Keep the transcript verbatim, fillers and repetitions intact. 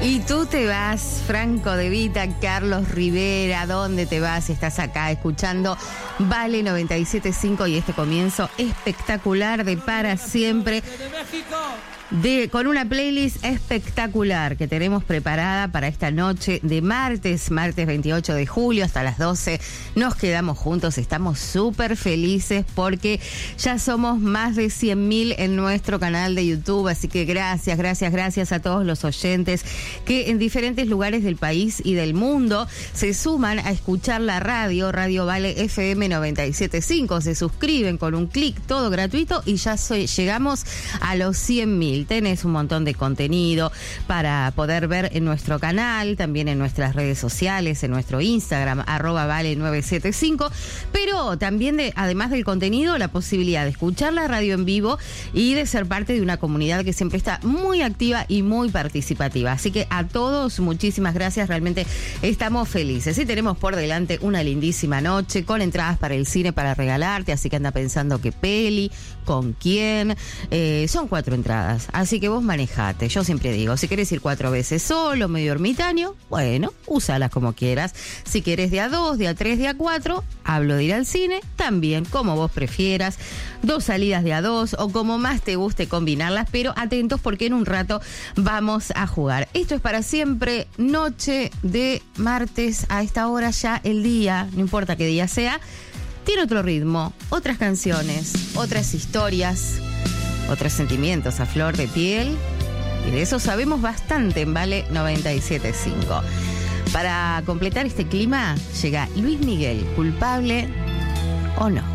Y tú te vas, Franco De Vita, Carlos Rivera, ¿dónde te vas? Estás acá escuchando Vale noventa y siete punto cinco y este comienzo espectacular de Para Siempre. De, con una playlist espectacular que tenemos preparada para esta noche de martes, martes veintiocho de julio hasta las doce. Nos quedamos juntos, estamos súper felices porque ya somos más de cien mil en nuestro canal de YouTube, así que gracias, gracias, gracias a todos los oyentes que en diferentes lugares del país y del mundo se suman a escuchar la radio, Radio Vale F M noventa y siete punto cinco, se suscriben con un clic, todo gratuito y ya soy, llegamos a los cien mil. Tenés un montón de contenido para poder ver en nuestro canal, también en nuestras redes sociales, en nuestro Instagram, arroba vale nueve siete cinco, pero también de, además del contenido, la posibilidad de escuchar la radio en vivo y de ser parte de una comunidad que siempre está muy activa y muy participativa. Así que a todos, muchísimas gracias, realmente estamos felices. Y tenemos por delante una lindísima noche con entradas para el cine para regalarte, así que anda pensando qué peli, con quién, eh, son cuatro entradas. Así que vos manejate. Yo siempre digo, si querés ir cuatro veces solo, medio ermitaño, bueno, úsalas como quieras. Si querés de a dos, de a tres, de a cuatro, hablo de ir al cine, también como vos prefieras. Dos salidas de a dos o como más te guste combinarlas, pero atentos porque en un rato vamos a jugar. Esto es Para Siempre, noche de martes, a esta hora ya el día, no importa qué día sea, tiene otro ritmo, otras canciones, otras historias, otros sentimientos a flor de piel, y de eso sabemos bastante en Vale noventa y siete punto cinco. Para completar este clima llega Luis Miguel, Culpable o No.